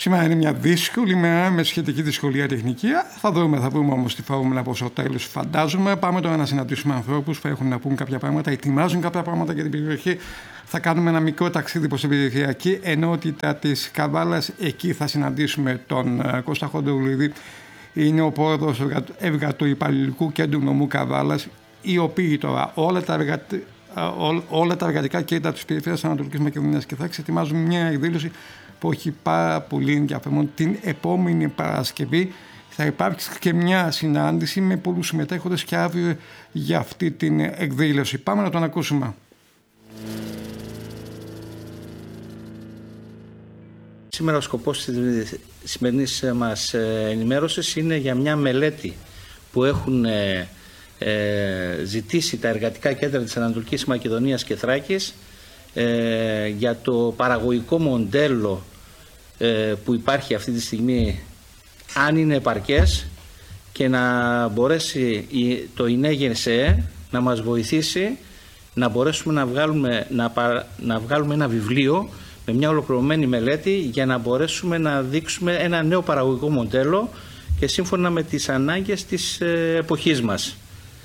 Σήμερα είναι μια δύσκολη μέρα με σχετική δυσκολία τεχνική. Θα βρούμε όμως τη φόρμουλα προς το τέλος, φαντάζομαι. Πάμε τώρα να συναντήσουμε ανθρώπους που έχουν να πούν κάποια πράγματα, ετοιμάζουν κάποια πράγματα για την περιοχή. Θα κάνουμε ένα μικρό ταξίδι προς την περιφερειακή ενότητα της Καβάλας. Εκεί θα συναντήσουμε τον Κώστα Χοντρουλίδη. Είναι ο πρόεδρος Εργατοϊπαλληλικού Κέντρου Νομού Καβάλας, οι οποίοι τώρα όλα τα εργατικά κέντρα της περιφέρειας Ανατολικής Μακεδονίας και Θράκης ετοιμάζουν μια εκδήλωση που έχει πάρα πολύ ενδιαφέρον. Την επόμενη Παρασκευή θα υπάρξει και μια συνάντηση με πολλούς συμμετέχοντες και αύριο για αυτή την εκδήλωση. Πάμε να τον ακούσουμε. Σήμερα ο σκοπός της σημερινής μας ενημέρωσης είναι για μια μελέτη που έχουν ζητήσει τα εργατικά κέντρα της Ανατολικής Μακεδονίας και Θράκης για το παραγωγικό μοντέλο που υπάρχει αυτή τη στιγμή, αν είναι επαρκές, και να μπορέσει το ΙΝΕΓΕΣΕ να μας βοηθήσει να μπορέσουμε να βγάλουμε ένα βιβλίο με μια ολοκληρωμένη μελέτη για να μπορέσουμε να δείξουμε ένα νέο παραγωγικό μοντέλο και σύμφωνα με τις ανάγκες της εποχής μας.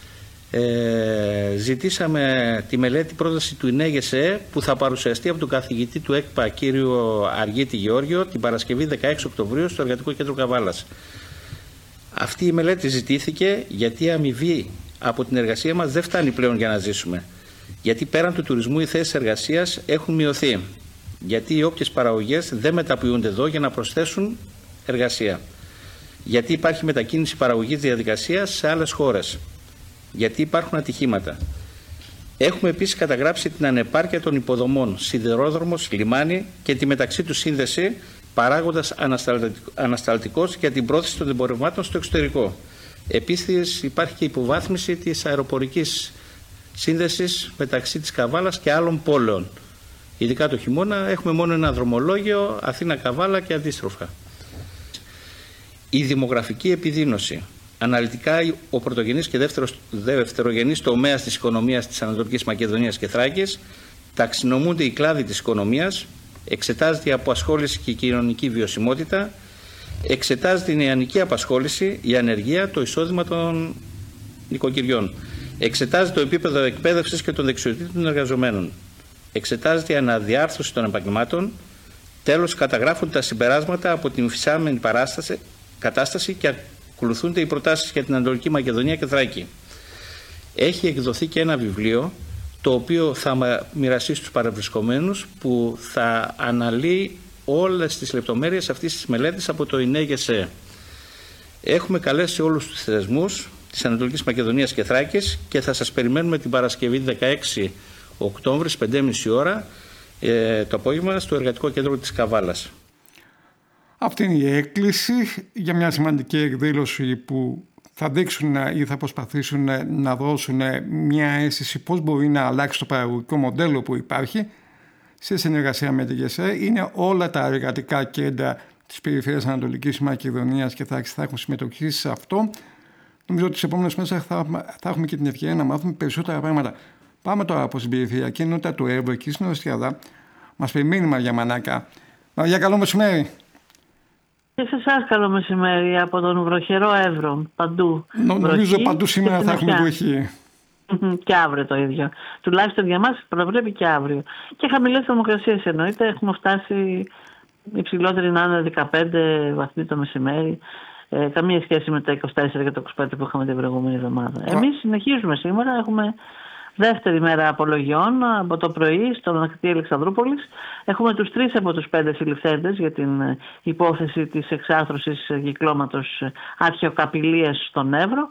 Ζητήσαμε τη μελέτη πρόταση του ΙΝΕΓΕΣΕ που θα παρουσιαστεί από τον καθηγητή του ΕΚΠΑ κύριο Αργίτη Γεώργιο την Παρασκευή 16 Οκτωβρίου στο Εργατικό Κέντρο Καβάλας. Αυτή η μελέτη ζητήθηκε γιατί η αμοιβή από την εργασία μας δεν φτάνει πλέον για να ζήσουμε. Γιατί πέραν του τουρισμού οι θέσεις εργασίας έχουν μειωθεί. Γιατί οι όποιες παραγωγές δεν μεταποιούνται εδώ για να προσθέσουν εργασία. Γιατί υπάρχει μετακίνηση παραγωγής διαδικασίας σε άλλες χώρες. Γιατί υπάρχουν ατυχήματα. Έχουμε επίσης καταγράψει την ανεπάρκεια των υποδομών, σιδηρόδρομος, λιμάνι και τη μεταξύ του σύνδεση, παράγοντας ανασταλτικός για την πρόθεση των εμπορευμάτων στο εξωτερικό. Επίσης υπάρχει και υποβάθμιση της αεροπορικής σύνδεσης μεταξύ της Καβάλας και άλλων πόλεων. Ειδικά το χειμώνα έχουμε μόνο ένα δρομολόγιο Αθήνα-Καβάλα και αντίστροφα. Η δημογραφική επιδείνωση. Αναλυτικά, ο πρωτογενής και δευτερογενής τομέας της οικονομίας της Ανατολικής Μακεδονίας και Θράκης, ταξινομούνται οι κλάδοι της οικονομίας, εξετάζεται η απασχόληση και η κοινωνική βιωσιμότητα, εξετάζεται η νεανική απασχόληση, η ανεργία, το εισόδημα των νοικοκυριών, εξετάζεται το επίπεδο εκπαίδευσης και των δεξιοτήτων των εργαζομένων, εξετάζεται η αναδιάρθρωση των επαγγελμάτων, τέλος καταγράφονται τα συμπεράσματα από την υφιστάμενη κατάσταση και ακολουθούνται οι προτάσεις για την Ανατολική Μακεδονία και Θράκη. Έχει εκδοθεί και ένα βιβλίο το οποίο θα μοιραστεί στους παρευρισκομένους που θα αναλύει όλες τις λεπτομέρειες αυτής της μελέτης από το ΙΝΕΓΕΣΕ. Έχουμε καλέσει όλους τους θεσμούς της Ανατολικής Μακεδονίας και Θράκης και θα σας περιμένουμε την Παρασκευή 16 Οκτώβρη, 5.30 ώρα το απόγευμα στο Εργατικό Κέντρο της Καβάλας. Αυτή είναι η έκκληση για μια σημαντική εκδήλωση που θα δείξουν ή θα προσπαθήσουν να δώσουν μια αίσθηση πώς μπορεί να αλλάξει το παραγωγικό μοντέλο που υπάρχει σε συνεργασία με τη ΓΕΣΕ. Είναι όλα τα εργατικά κέντρα της περιφέρειας Ανατολικής Μακεδονίας και θα έχουν συμμετοχή σε αυτό. Νομίζω ότι τις επόμενες μέρες θα έχουμε και την ευκαιρία να μάθουμε περισσότερα πράγματα. Πάμε τώρα από την περιφερειακή ενότητα του Εύρου, εκεί στην Οστιαδά. Μας περιμένει η Μαρία Μανάκα. Μαρία, καλό μεσημέρι. Και σε εσάς καλό μεσημέρι από τον βροχερό Εύρο, παντού. Νομίζω παντού σήμερα θα έχουμε βροχή. Και αύριο το ίδιο. Τουλάχιστον για μας προβλέπει και αύριο. Και χαμηλές θερμοκρασίες εννοείται. Έχουμε φτάσει υψηλότερη να είναι 15 βαθμοί το μεσημέρι. Καμία σχέση με τα 24 και τα 25 που είχαμε την προηγούμενη εβδομάδα. Εμείς συνεχίζουμε σήμερα. Έχουμε δεύτερη μέρα απολογιών από το πρωί στον ανακτητή Αλεξανδρούπολης. Έχουμε τους 3 από τους 5 συλληφθέντες για την υπόθεση της εξάρθρωσης κυκλώματος αρχαιοκαπηλείας στον Εύρο.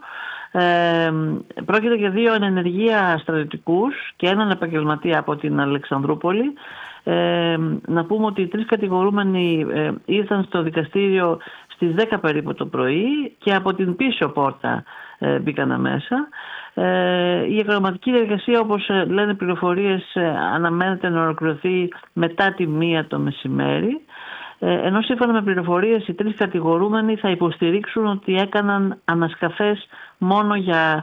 Πρόκειται για 2 εν ενεργεία στρατιωτικούς και έναν επαγγελματία από την Αλεξανδρούπολη. Να πούμε ότι οι 3 κατηγορούμενοι ήρθαν στο δικαστήριο στις 10 περίπου το πρωί και από την πίσω πόρτα μπήκαν μέσα. Η εγκληματική διαδικασία, όπως λένε πληροφορίες, αναμένεται να ολοκληρωθεί μετά τη 1 το μεσημέρι, ενώ σύμφωνα με πληροφορίες οι 3 κατηγορούμενοι θα υποστηρίξουν ότι έκαναν ανασκαφές μόνο για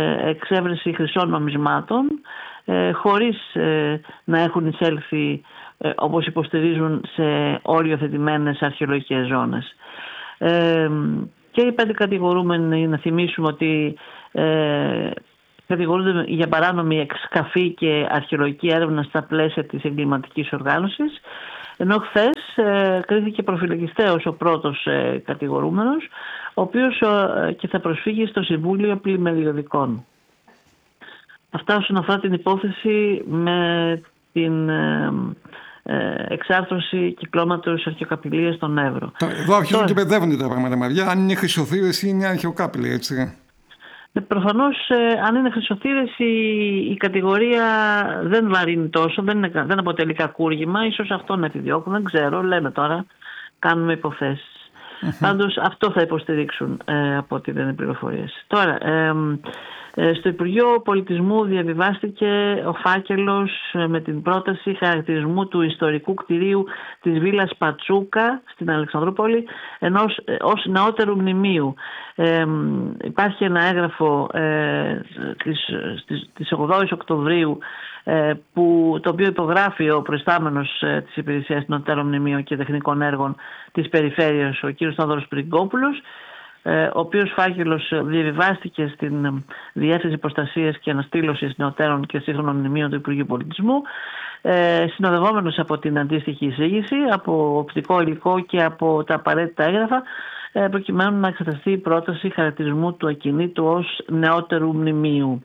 εξέβρεση χρυσών νομισμάτων, χωρίς να έχουν εισέλθει όπως υποστηρίζουν σε οριοθετημένες αρχαιολογικές ζώνες. Και οι 5 κατηγορούμενοι, να θυμίσουμε ότι κατηγορούνται για παράνομη εξκαφή και αρχαιολογική έρευνα στα πλαίσια της εγκληματικής οργάνωσης, ενώ χθες κρίθηκε προφυλακιστέως ο πρώτος κατηγορούμενος, ο οποίος και θα προσφύγει στο Συμβούλιο Πλημελιωδικών. Αυτά όσον αφορά την υπόθεση με την εξάρθρωση κυκλώματος αρχαιοκαπηλείας στον Εύρο. Εδώ αρχίζουν και μπερδεύονται τα πράγματα, Μαριά. Αν είναι χρυσοθύρες ή είναι αρχαιοκάπηλοι, έτσι. Προφανώς, αν είναι χρυσοθύρες, η κατηγορία δεν βαρύνει τόσο, δεν αποτελεί κακούργημα. Ίσως αυτό να επιδιώκουν, δεν ξέρω, λέμε τώρα, κάνουμε υποθέσεις. Πάντως αυτό θα υποστηρίξουν από ό,τι δεν είναι πληροφορίες. Τώρα, στο Υπουργείο Πολιτισμού διαβιβάστηκε ο φάκελος με την πρόταση χαρακτηρισμού του ιστορικού κτηρίου της Βίλας Πατσούκα στην Αλεξανδρούπολη ως νεότερου μνημείου. Υπάρχει ένα έγγραφο της 8ης Οκτωβρίου το οποίο υπογράφει ο προϊστάμενος της Υπηρεσίας Νεωτέρων Μνημείων και Τεχνικών Έργων της Περιφέρειας, ο κ. Σταύρος Πριγκόπουλος, ο οποίος φάκελος διαβιβάστηκε στην Διεύθυνση Προστασίας και Αναστήλωσης Νεωτέρων και Σύγχρονων Μνημείων του Υπουργείου Πολιτισμού, συνοδευόμενος από την αντίστοιχη εισήγηση, από οπτικό υλικό και από τα απαραίτητα έγγραφα, προκειμένου να εξεταστεί η πρόταση χαρακτηρισμού του ακινήτου ως νεότερου μνημείου.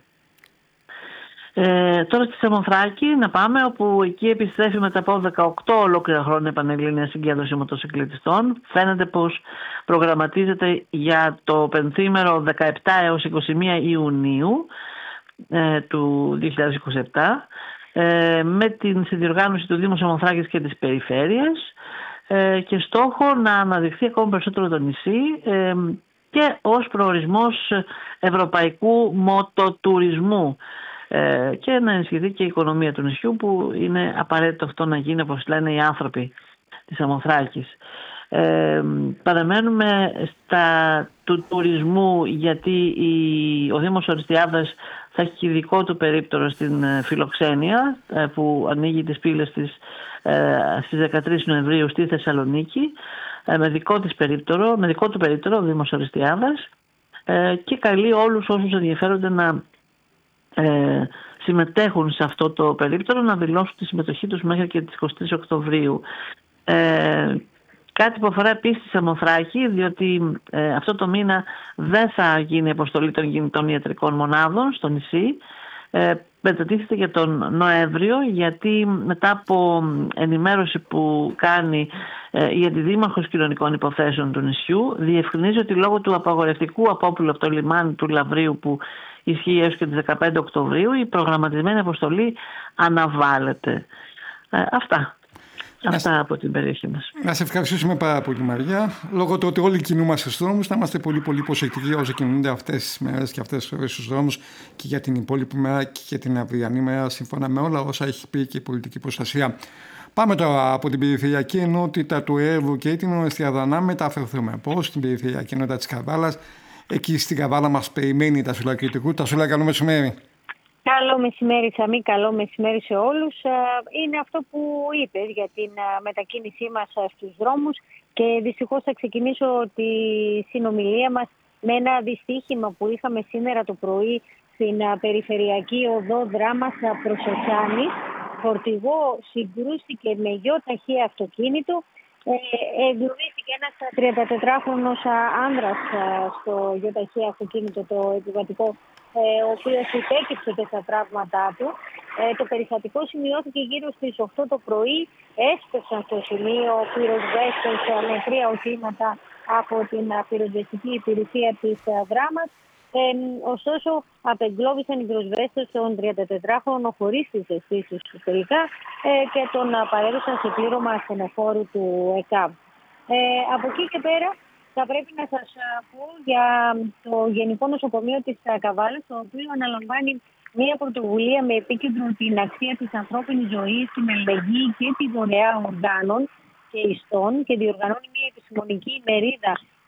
Τώρα στη Σαμοθράκη να πάμε, όπου εκεί επιστρέφει μετά από 18 ολόκληρα χρόνια πανελλήνια συγκέντρωση μοτοσυκλετιστών. Φαίνεται πως προγραμματίζεται για το πενθήμερο 17 έως 21 Ιουνίου του 2027, με την συνδιοργάνωση του Δήμου Σαμοθράκης και της Περιφέρειας και στόχο να αναδειχθεί ακόμα περισσότερο το νησί και ως προορισμός ευρωπαϊκού μοτοτουρισμού και να ενισχυθεί και η οικονομία του νησιού, που είναι απαραίτητο αυτό να γίνει, όπως λένε οι άνθρωποι της Σαμοθράκης. Παραμένουμε του τουρισμού, γιατί ο Δήμος Οριστιάδας θα έχει δικό του περίπτερο στην Φιλοξένεια, που ανοίγει τις πύλες της στις 13 Νοεμβρίου στη Θεσσαλονίκη, με δικό του περίπτερο ο Δήμος Οριστιάδας, και καλεί όλους όσους ενδιαφέρονται να συμμετέχουν σε αυτό το περίπτερο να δηλώσουν τη συμμετοχή τους μέχρι και τις 23 Οκτωβρίου. Κάτι που αφορά επίσης τη Σαμοθράκη, διότι αυτό το μήνα δεν θα γίνει αποστολή των κινητών ιατρικών μονάδων στο νησί. Μετατίθεται για τον Νοέμβριο, γιατί μετά από ενημέρωση που κάνει η Αντιδήμαρχος Κοινωνικών Υποθέσεων του νησιού, διευκρινίζει ότι λόγω του απαγορευτικού απόπλου από το λιμάνι του Λαβρίου που ισχύει έως και τις 15 Οκτωβρίου, η προγραμματισμένη αποστολή αναβάλλεται. Αυτά από την περιοχή μας. Να σε ευχαριστήσουμε πάρα πολύ, Μαριά. Λόγω του ότι όλοι κινούμαστε στους δρόμους, να είμαστε πολύ πολύ προσεκτικοί όσοι κινούνται αυτές τις μέρες και αυτές τις ώρες στους δρόμους, και για την υπόλοιπη μέρα και για την αυριανή μέρα, σύμφωνα με όλα όσα έχει πει και η πολιτική προστασία. Πάμε τώρα από την περιφερειακή ενότητα του Εύρου και την Οριστιάδα να μεταφερθούμε πώς στην περιφερειακή ενότητα της Καβάλας. Εκεί στην Καβάλα μας περιμένει η Τασούλα Κρητικού. Τασούλα, καλό μεσημέρι. Καλό μεσημέρι, Σαμή, καλό μεσημέρι σε όλους. Είναι αυτό που είπες για την μετακίνησή μας στους δρόμους, και δυστυχώς θα ξεκινήσω τη συνομιλία μας με ένα δυστύχημα που είχαμε σήμερα το πρωί στην περιφερειακή οδό Δράμας προς Οσάνη. Φορτηγό συγκρούστηκε με γιο ταχεία αυτοκίνητο. Εγκλωβίστηκε ένας 34χρονος άνδρας στο γεωταχεία αυτοκίνητο, το επιβατικό, ο οποίος υπέκυψε και στα τραύματά του. Το περιστατικό σημειώθηκε γύρω στις 8 το πρωί. Έσπεσαν στο σημείο πυροσβέστες με 3 οχήματα από την πυροσβεστική υπηρεσία της Δράμας. Ωστόσο, απεγκλώβησαν οι πυροσβέστες τον 34χρονο χωρίς τις αισθήσεις του τελικά και τον παρέδωσαν σε πλήρωμα ασθενοφόρου του ΕΚΑΒ. Από εκεί και πέρα θα πρέπει να σας πω για το Γενικό Νοσοκομείο της Καβάλας, το οποίο αναλαμβάνει μια πρωτοβουλία με επίκεντρο την αξία της ανθρώπινης ζωής, την αλληλεγγύη και τη δωρεά οργάνων και ιστών, και διοργανώνει μια επιστημονική ημερίδα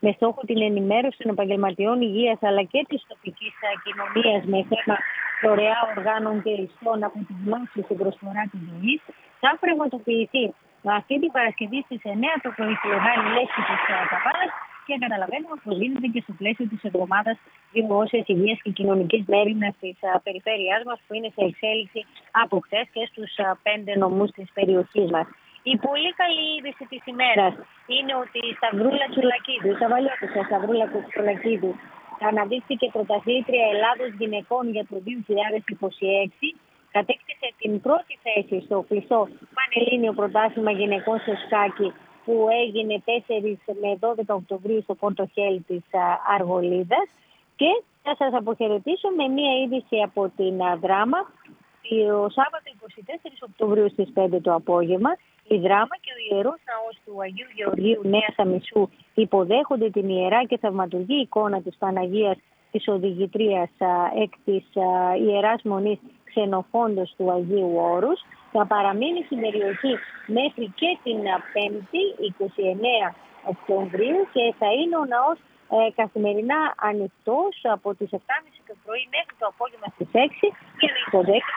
με στόχο την ενημέρωση των επαγγελματιών υγείας αλλά και της τοπικής κοινωνίας με θέμα δωρεά οργάνων και ιστών από τη γνώση στην προσφορά της ζωής, θα πραγματοποιηθεί αυτή την Παρασκευή στις 9 το πρωί στη Μεγάλη Λέσχη της Καβάλας και καταλαβαίνουμε πως γίνεται και στο πλαίσιο της εβδομάδας δημόσιας υγείας και κοινωνικής μέριμνας της περιφέρειάς μας που είναι σε εξέλιξη από χθες και στους 5 νομούς της περιοχής μας. Η πολύ καλή είδηση της ημέρας είναι ότι η Σταυρούλα Τσουλακίδου, η Σαββαλιώτισσα Σταυρούλα Τσουλακίδου, αναδείχθηκε πρωταθλήτρια Ελλάδος γυναικών για το 2026. Κατέκτησε την πρώτη θέση στο κλειστό Πανελλήνιο Πρωτάθλημα Γυναικών στο σκάκι που έγινε 4 με 12 Οκτωβρίου στο Πορτοχέλ της Αργολίδας. Και θα σας αποχαιρετήσω με μία είδηση από την Δράμα. Το Σάββατο 24 Οκτωβρίου στις 5 το απόγευμα, η Δράμα και ο Ιερός Ναός του Αγίου Γεωργίου Νέας Αμισού υποδέχονται την ιερά και θαυματουργή εικόνα της Παναγίας της Οδηγητρίας εκ της Ιεράς Μονής Ξενοφόντος του Αγίου Όρους. Θα παραμείνει στην περιοχή μέχρι και την 5η 29 Οκτωβρίου και θα είναι ο ναός καθημερινά ανοιχτός από τις 7.30 το πρωί μέχρι το απόγευμα στις 6 και να υποδέχεται.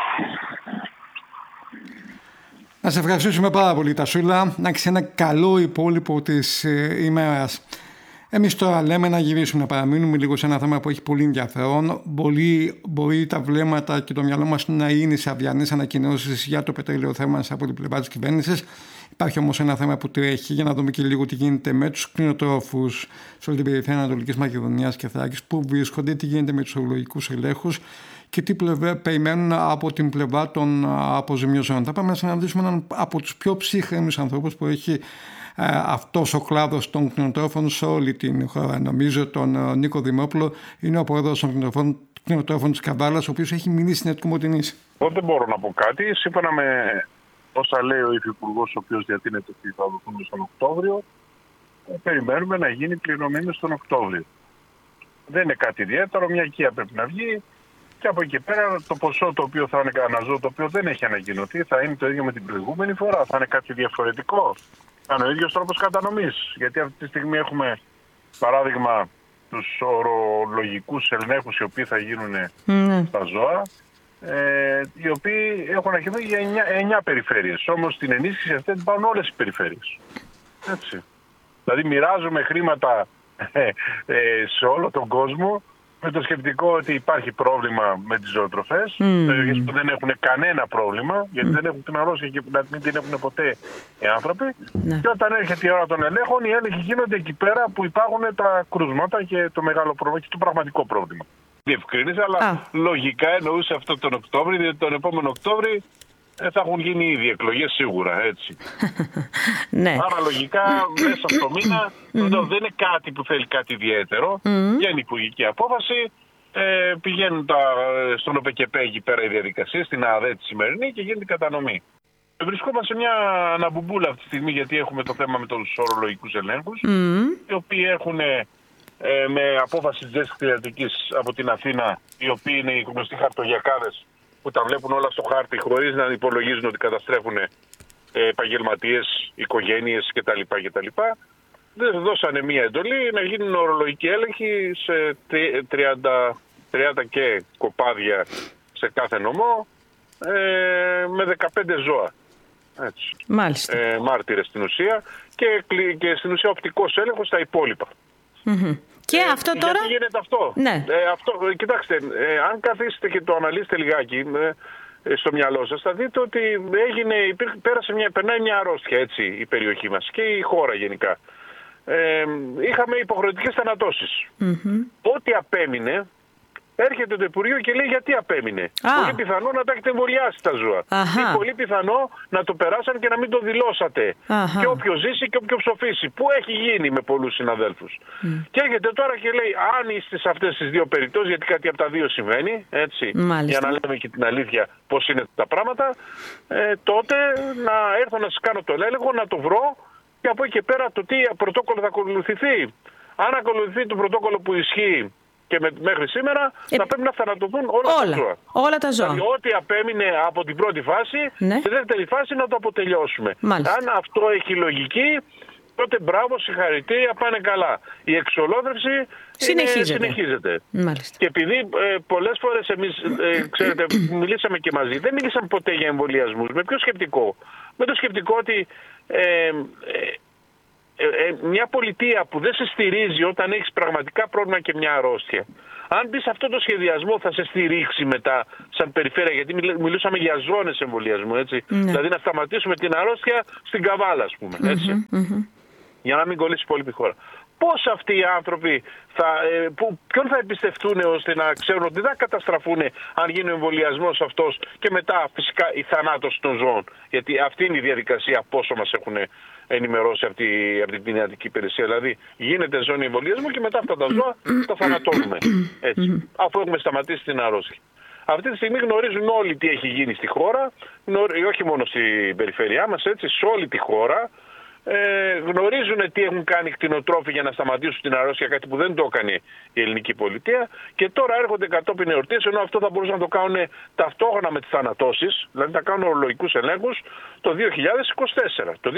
Να σε ευχαριστήσουμε πάρα πολύ, Τασούλα. Να έχεις ένα καλό υπόλοιπο της ημέρας. Εμείς τώρα λέμε να γυρίσουμε, να παραμείνουμε λίγο σε ένα θέμα που έχει πολύ ενδιαφέρον. Μπορεί τα βλέμματα και το μυαλό μας να είναι σε αδιανές ανακοινώσεις για το πετρέλαιο θέμα από την πλευρά της κυβέρνησης. Υπάρχει όμως ένα θέμα που τρέχει για να δούμε και λίγο τι γίνεται με τους κτηνοτρόφους σε όλη την περιφέρεια Ανατολικής Μακεδονίας και Θράκης, πού βρίσκονται, τι γίνεται με τους ορολογικούς ελέγχους και τι περιμένουν από την πλευρά των αποζημιώσεων. Θα πάμε να συναντήσουμε έναν από τους πιο ψύχρεμους ανθρώπους που έχει αυτός ο κλάδος των κτηνοτρόφων σε όλη την χώρα. Νομίζω τον Νίκο Δημόπουλο, είναι ο πρόεδρος των κτηνοτρόφων της Καβάλας, ο οποίος έχει μιλήσει στην Αττικομοτηνής. Δεν μπορώ να πω κάτι. Σύμφωνα με όσα λέει ο Υφυπουργός, ο οποίος διατείνεται ότι θα δοθούν στον Οκτώβριο, περιμένουμε να γίνει πληρωμή στον Οκτώβριο. Δεν είναι κάτι ιδιαίτερο, μια οικία πρέπει να βγει και από εκεί πέρα το ποσό το οποίο θα είναι αναζώ, το οποίο δεν έχει ανακοινωθεί, θα είναι το ίδιο με την προηγούμενη φορά, θα είναι κάτι διαφορετικό. Θα είναι ο ίδιος τρόπος κατανομής. Γιατί αυτή τη στιγμή έχουμε παράδειγμα τους ορολογικούς ελέγχους οι οποίοι θα γίνουν στα ζώα, οι οποίοι έχουν ανακοινωθεί για 9 περιφέρειες. Όμως την ενίσχυση αυτή την πάρουν όλες οι περιφέρειες. Έτσι. Δηλαδή μοιράζουμε χρήματα σε όλο τον κόσμο με το σκεπτικό ότι υπάρχει πρόβλημα με τις ζωοτροφές, περιοχές που δεν έχουν κανένα πρόβλημα, γιατί δεν έχουν την αρρώστια και μην την έχουν ποτέ οι άνθρωποι. Και όταν έρχεται η ώρα των ελέγχων, οι έλεγχοι γίνονται εκεί πέρα που υπάρχουν τα κρούσματα και το μεγάλο πρόβλημα και το πραγματικό πρόβλημα. Διευκρίνησε, αλλά λογικά εννοούσε αυτό τον Οκτώβρη, διότι τον επόμενο Οκτώβρη θα έχουν γίνει ήδη εκλογές σίγουρα, έτσι. Ναι. Άρα λογικά μέσα στο μήνα δεν είναι κάτι που θέλει κάτι ιδιαίτερο. Βγαίνει υπουργική απόφαση, πηγαίνουν στον ΟΠΕΚΕΠΕ εκεί πέρα οι διαδικασίες, στην ΑΔΕ τη σημερινή και γίνεται η κατανομή. Βρισκόμαστε σε μια αναμπομπούλα αυτή τη στιγμή γιατί έχουμε το θέμα με τους ορολογικούς ελέγχους, οι οποίοι έχουν με απόφαση της Δέσης Κτηνιατρικής από την Αθήνα, οι οποίοι είναι οι γνωστοί χαρτογιακάδες, που τα βλέπουν όλα στο χάρτη χωρίς να υπολογίζουν ότι καταστρέφουν επαγγελματίες, οικογένειες κτλ. Δεν δώσανε μία εντολή να γίνουν ορολογικοί έλεγχοι σε 30 και κοπάδια σε κάθε νομό με 15 ζώα. Έτσι. Μάλιστα. Μάρτυρες στην ουσία και στην ουσία οπτικός έλεγχος στα υπόλοιπα. Και αυτό τώρα. Γιατί γίνεται αυτό. Ναι. Κοιτάξτε, αν καθίσετε και το αναλύσετε λιγάκι στο μυαλό σας, θα δείτε ότι περνάει μια αρρώστια, έτσι, η περιοχή μας και η χώρα γενικά. Είχαμε υποχρεωτικές θανατώσεις. Ό,τι απέμεινε, έρχεται το Υπουργείο και λέει γιατί απέμεινε. Πολύ πιθανό να τα έχετε εμβολιάσει τα ζώα. Ή πολύ πιθανό να το περάσαν και να μην το δηλώσατε. Και όποιο ζήσει και όποιο ψοφήσει. Που έχει γίνει με πολλούς συναδέλφους. Και έρχεται τώρα και λέει, αν είστε σε αυτές τις δύο περιπτώσεις, γιατί κάτι από τα δύο συμβαίνει, έτσι, για να λέμε και την αλήθεια πώς είναι τα πράγματα, τότε να έρθω να σας κάνω τον έλεγχο, να το βρω και από εκεί και πέρα το τι πρωτόκολλο θα ακολουθηθεί. Αν ακολουθηθεί το πρωτόκολλο που ισχύει και μέχρι σήμερα, θα πρέπει να θανατωθούν όλα τα ζώα. Όλα τα ζώα. Δηλαδή, ό,τι απέμεινε από την πρώτη φάση, στη δεύτερη φάση να το αποτελειώσουμε. Μάλιστα. Αν αυτό έχει λογική, τότε μπράβο, συγχαρητήρια, πάνε καλά. Η εξολόθρευση συνεχίζεται. Μάλιστα. Και επειδή πολλές φορές εμείς, ξέρετε, μιλήσαμε και μαζί, δεν μιλήσαμε ποτέ για εμβολιασμούς. Με ποιο σκεπτικό? Με το σκεπτικό ότι μια πολιτεία που δεν σε στηρίζει όταν έχεις πραγματικά πρόβλημα και μια αρρώστια, αν μπει σε αυτό το σχεδιασμό θα σε στηρίξει μετά σαν περιφέρεια, γιατί μιλούσαμε για ζώνες εμβολιασμού, έτσι. Ναι. Δηλαδή να σταματήσουμε την αρρώστια στην Καβάλα, ας πούμε, έτσι. Για να μην κολλήσει η υπόλοιπη χώρα. Πώς αυτοί οι άνθρωποι ποιον θα εμπιστευτούν ώστε να ξέρουν ότι δεν θα καταστραφούν αν γίνει ο εμβολιασμός αυτός και μετά φυσικά η θανάτωση των ζώων? Γιατί αυτή είναι η διαδικασία, πόσο μας έχουν ενημερώσει από την κτηνιατρική υπηρεσία. Δηλαδή γίνεται ζώνη εμβολιασμού και μετά αυτά τα ζώα τα θανατώνουμε. Έτσι, αφού έχουμε σταματήσει την αρρώστια. Αυτή τη στιγμή γνωρίζουν όλοι τι έχει γίνει στη χώρα, όχι μόνο στην περιφέρειά μας, έτσι, σε όλη τη χώρα. Γνωρίζουν τι έχουν κάνει οι κτηνοτρόφοι για να σταματήσουν την αρρώστια, κάτι που δεν το έκανε η ελληνική πολιτεία, και τώρα έρχονται κατόπιν εορτής, ενώ αυτό θα μπορούσαν να το κάνουν ταυτόχρονα με τις θανατώσεις, δηλαδή θα κάνουν ορολογικούς ελέγχους το 2024, το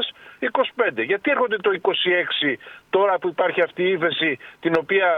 2025. Γιατί έρχονται το 2026 τώρα που υπάρχει αυτή η ύφεση, την οποία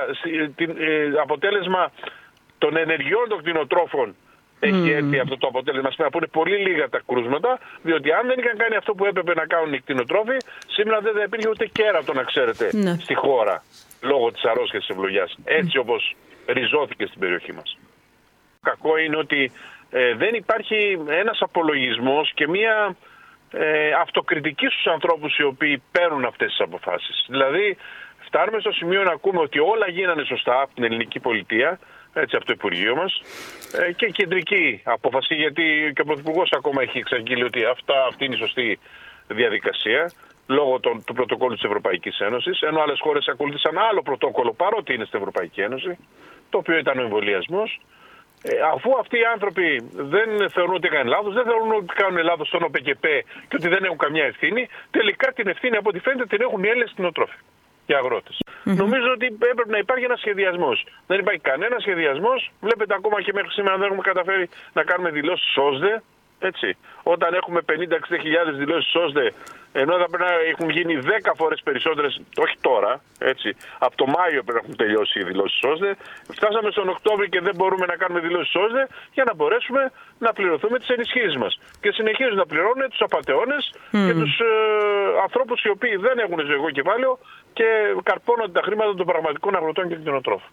αποτέλεσμα των ενεργειών των κτηνοτρόφων έχει έρθει αυτό το αποτέλεσμα, που είναι πολύ λίγα τα κρούσματα, διότι αν δεν είχαν κάνει αυτό που έπρεπε να κάνουν οι κτηνοτρόφοι, σήμερα δεν θα υπήρχε ούτε κέρατο, να ξέρετε, στη χώρα, λόγω της αρρώστιας της ευλογιάς, έτσι όπως ριζώθηκε στην περιοχή μας. Κακό είναι ότι δεν υπάρχει ένας απολογισμός και μια αυτοκριτική στους ανθρώπους οι οποίοι παίρνουν αυτές τις αποφάσεις. Δηλαδή, φτάνουμε στο σημείο να ακούμε ότι όλα γίνανε σωστά από την ελληνική πολιτεία, έτσι, από το Υπουργείο μας, και κεντρική απόφαση, γιατί και ο Πρωθυπουργός ακόμα έχει εξαγγείλει ότι αυτή είναι η σωστή διαδικασία λόγω του πρωτοκόλλου της Ευρωπαϊκής Ένωσης, ενώ άλλες χώρες ακολούθησαν άλλο πρωτόκολλο παρότι είναι στην Ευρωπαϊκή Ένωση, το οποίο ήταν ο εμβολιασμός. Αφού αυτοί οι άνθρωποι δεν θεωρούν ότι έκαναν λάθος, δεν θεωρούν ότι κάνουν λάθος στον ΟΠΕΚΕΠΕ και ότι δεν έχουν καμιά ευθύνη, τελικά την ευθύνη από ό,τι φαίνεται την έχουν οι Έλληνες κτηνοτρόφοι και αγρότες. Νομίζω ότι έπρεπε να υπάρχει ένας σχεδιασμός. Δεν υπάρχει κανένα σχεδιασμός. Βλέπετε, ακόμα και μέχρι σήμερα δεν έχουμε καταφέρει να κάνουμε δηλώσεις ΣΟΣΔΕ. Έτσι. Όταν έχουμε 50-60 χιλιάδες δηλώσεις ΣΟΣΔΕ, ενώ θα πρέπει να έχουν γίνει 10 φορές περισσότερες, όχι τώρα, έτσι, από το Μάιο πρέπει να έχουν τελειώσει οι δηλώσεις ΣΟΣΔΕ. Φτάσαμε στον Οκτώβριο και δεν μπορούμε να κάνουμε δηλώσεις ΣΟΣΔΕ για να μπορέσουμε να πληρωθούμε τις ενισχύσεις μας. Και συνεχίζουν να πληρώνουν τους απατεώνες και τους ανθρώπους οι οποίοι δεν έχουν ζωικό κεφάλαιο και καρπώνονται τα χρήματα των πραγματικών αγροτών και κτηνοτρόφων.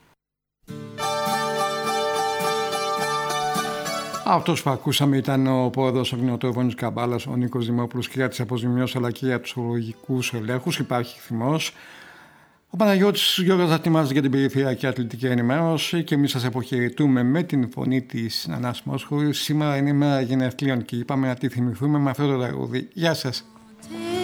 Αυτός που ακούσαμε ήταν ο πρόεδρος κτηνοτρόφων Καβάλας, ο Νίκος Δημόπουλος, και για τις αποζημιώσεις αλλά και για τους ορολογικούς ελέγχους. Υπάρχει θυμός. Ο Παναγιώτης Γιώργος θα ετοιμάζει για την περιφερειακή αθλητική ενημέρωση και εμείς σας αποχαιρετούμε με την φωνή της Νανάς Μόσχουρης. Σήμερα είναι η μέρα γενεθλίων και είπαμε να τη θυμηθούμε με αυτό το τραγούδι. Γεια σας.